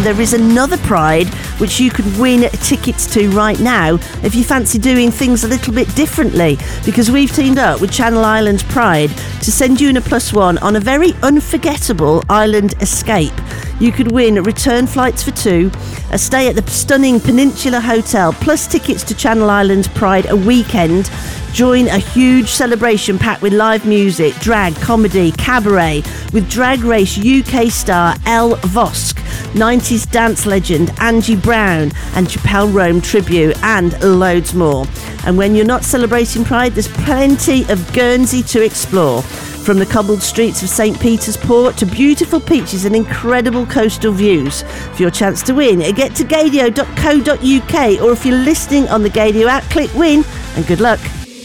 there is another Pride which you could win tickets to right now if you fancy doing things a little bit differently, because we've teamed up with Channel Islands Pride to send you in a +1 on a very unforgettable island escape. You could win return flights for 2, a stay at the stunning Peninsula Hotel, plus tickets to Channel Islands Pride a weekend. Join a huge celebration packed with live music, drag, comedy, cabaret, with Drag Race UK star Elle Vosk, 90s dance legend Angie Brown and Chappelle Rome tribute, and loads more. And when you're not celebrating Pride, there's plenty of Guernsey to explore. From the cobbled streets of St. Peter's Port to beautiful beaches and incredible coastal views. For your chance to win, get to gadio.co.uk, or if you're listening on the Gadio app, click win and good luck.